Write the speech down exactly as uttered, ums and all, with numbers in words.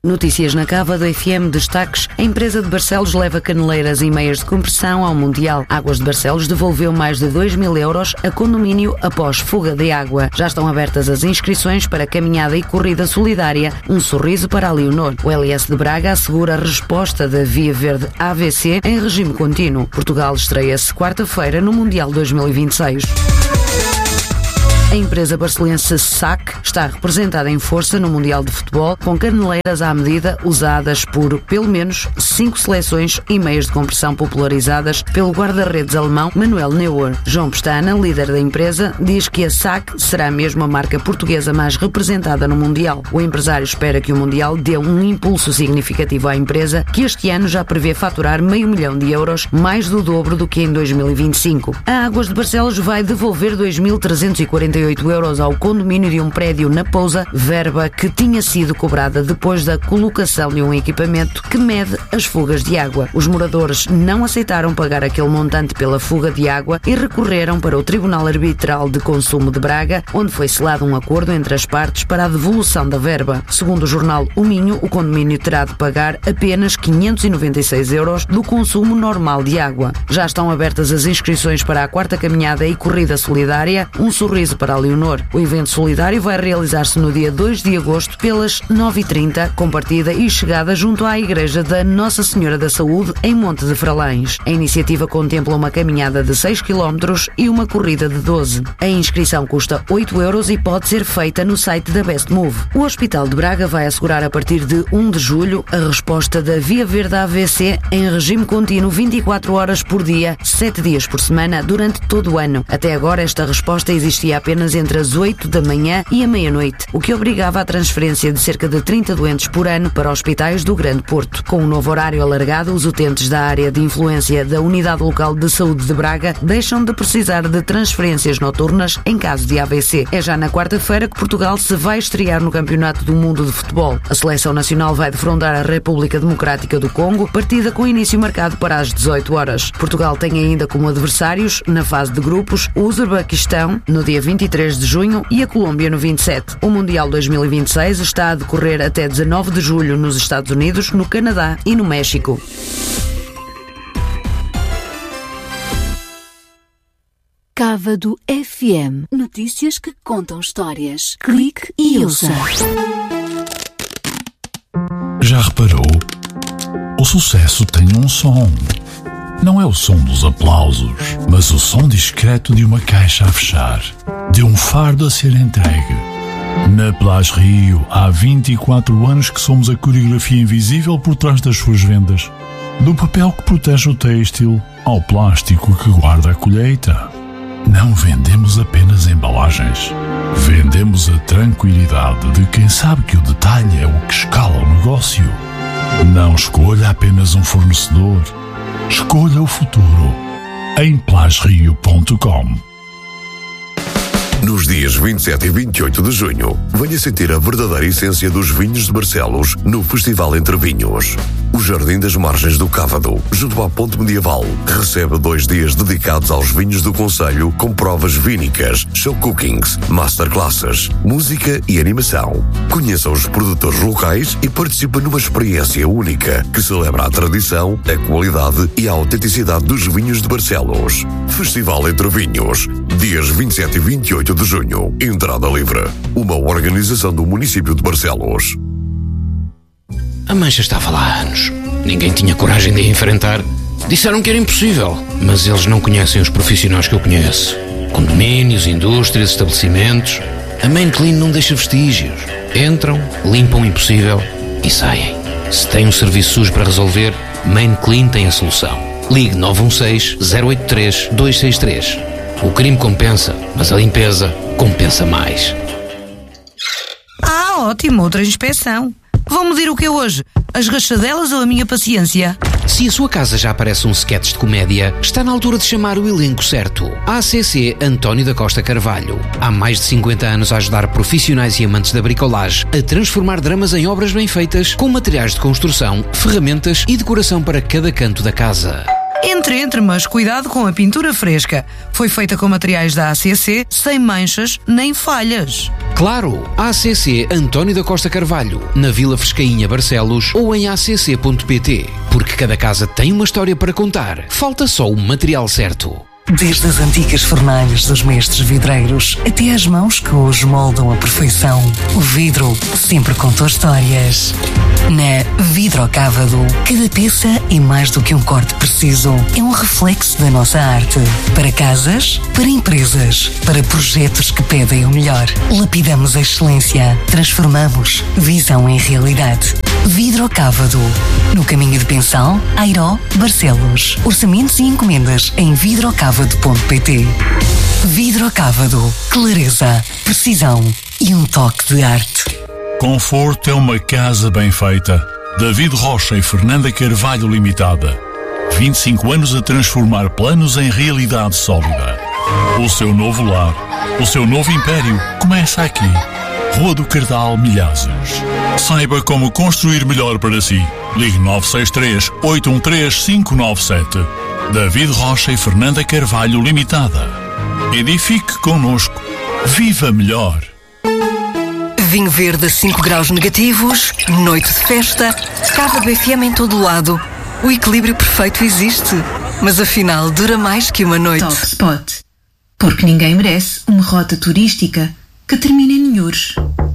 Notícias na Cava do F M, destaques. A empresa de Barcelos leva caneleiras e meias de compressão ao Mundial. Águas de Barcelos devolveu mais de dois mil euros a condomínio após fuga de água. Já estão abertas as inscrições para caminhada e corrida solidária Um Sorriso para a Leonor. O L S de Braga assegura a resposta da Via Verde A V C em regime contínuo. Portugal estreia-se quarta-feira no Mundial dois mil e vinte e seis. A empresa barcelense S A C está representada em força no Mundial de Futebol, com caneleiras à medida usadas por pelo menos cinco seleções e meias de compressão popularizadas pelo guarda-redes alemão Manuel Neuer. João Pestana, líder da empresa, diz que a S A C será mesmo a marca portuguesa mais representada no Mundial. O empresário espera que o Mundial dê um impulso significativo à empresa, que este ano já prevê faturar meio milhão de euros, mais do dobro do que em dois mil e vinte e cinco. A Águas de Barcelos vai devolver dois mil trezentos e quarenta e oito euros ao condomínio de um prédio na Pousa, verba que tinha sido cobrada depois da colocação de um equipamento que mede as fugas de água. Os moradores não aceitaram pagar aquele montante pela fuga de água e recorreram para o Tribunal Arbitral de Consumo de Braga, onde foi selado um acordo entre as partes para a devolução da verba. Segundo o jornal O Minho, o condomínio terá de pagar apenas quinhentos e noventa e seis euros do consumo normal de água. Já estão abertas as inscrições para a quarta caminhada e corrida solidária Um Sorriso para a Leonor. O evento solidário vai realizar-se no dia dois de agosto pelas nove e trinta, com partida e chegada junto à Igreja da Nossa Senhora da Saúde, em Monte de Fralães. A iniciativa contempla uma caminhada de seis quilómetros e uma corrida de doze. A inscrição custa oito euros e pode ser feita no site da Best Move. O Hospital de Braga vai assegurar a partir de um de julho a resposta da Via Verde A V C em regime contínuo vinte e quatro horas por dia, sete dias por semana, durante todo o ano. Até agora esta resposta existia apenas entre as oito da manhã e a meia-noite, o que obrigava à transferência de cerca de trinta doentes por ano para hospitais do Grande Porto. Com o novo horário alargado, os utentes da área de influência da Unidade Local de Saúde de Braga deixam de precisar de transferências noturnas em caso de A V C. É já na quarta-feira que Portugal se vai estrear no Campeonato do Mundo de Futebol. A seleção nacional vai defrontar a República Democrática do Congo, partida com início marcado para as dezoito horas. Portugal tem ainda como adversários, na fase de grupos, o Uzbequistão, no dia vinte e três de junho, e a Colômbia no vinte e sete. O Mundial dois mil e vinte e seis está a decorrer até dezanove de julho nos Estados Unidos, no Canadá e no México. Cava do F M. Notícias que contam histórias. Clique e ouça. Já reparou? O sucesso tem um som. Não é o som dos aplausos, mas o som discreto de uma caixa a fechar, de um fardo a ser entregue. Na Plage Rio, há vinte e quatro anos que somos a coreografia invisível por trás das suas vendas. Do papel que protege o têxtil ao plástico que guarda a colheita. Não vendemos apenas embalagens. Vendemos a tranquilidade de quem sabe que o detalhe é o que escala o negócio. Não escolha apenas um fornecedor. Escolha o futuro em plage rio ponto com. Nos dias vinte e sete e vinte e oito de junho, venha sentir a verdadeira essência dos vinhos de Barcelos no Festival Entre Vinhos. O Jardim das Margens do Cávado, junto à Ponte Medieval, recebe dois dias dedicados aos vinhos do concelho, com provas vínicas, show cookings, masterclasses, música e animação. Conheça os produtores locais e participe numa experiência única que celebra a tradição, a qualidade e a autenticidade dos vinhos de Barcelos. Festival Entre Vinhos, dias vinte e sete e vinte e oito de junho. Entrada livre. Uma organização do município de Barcelos. A mancha estava lá há anos. Ninguém tinha coragem de a enfrentar. Disseram que era impossível, mas eles não conhecem os profissionais que eu conheço. Condomínios, indústrias, estabelecimentos. A Main Clean não deixa vestígios. Entram, limpam o impossível e saem. Se tem um serviço sujo para resolver, Main Clean tem a solução. Ligue nove um seis, zero oito três, dois seis três. O crime compensa, mas a limpeza compensa mais. Ah, ótimo, outra inspeção. Vão medir o que é hoje? As rachadelas ou a minha paciência? Se a sua casa já parece um sketch de comédia, está na altura de chamar o elenco certo. A C C António da Costa Carvalho. Há mais de cinquenta anos a ajudar profissionais e amantes da bricolagem a transformar dramas em obras bem feitas, com materiais de construção, ferramentas e decoração para cada canto da casa. Entre, entre, mas cuidado com a pintura fresca. Foi feita com materiais da A C C, sem manchas nem falhas. Claro, A C C António da Costa Carvalho, na Vila Frescainha, Barcelos, ou em a c c ponto p t. Porque cada casa tem uma história para contar. Falta só o material certo. Desde as antigas fornalhas dos mestres vidreiros até às mãos que hoje moldam a perfeição, o vidro sempre contou histórias. Na Vidrocávado, cada peça é mais do que um corte preciso. É um reflexo da nossa arte. Para casas, para empresas, para projetos que pedem o melhor. Lapidamos a excelência. Transformamos visão em realidade. Vidrocávado. No caminho de Pensal, Airó, Barcelos. Orçamentos e encomendas em vidrocávado ponto p t. Vidrocávado. Clareza, precisão e um toque de arte. Conforto é uma casa bem feita. David Rocha e Fernanda Carvalho Limitada. vinte e cinco anos a transformar planos em realidade sólida. O seu novo lar, o seu novo império começa aqui. Rua do Cardal, Milhazes. Saiba como construir melhor para si. Ligue nove seis três, oito um três, cinco nove sete. David Rocha e Fernanda Carvalho Limitada. Edifique connosco. Viva melhor. Vinho verde a cinco graus negativos, noite de festa, Cávado F M em todo lado. O equilíbrio perfeito existe, mas afinal dura mais que uma noite. Top Spot. Porque ninguém merece uma rota turística que termine em Nhures.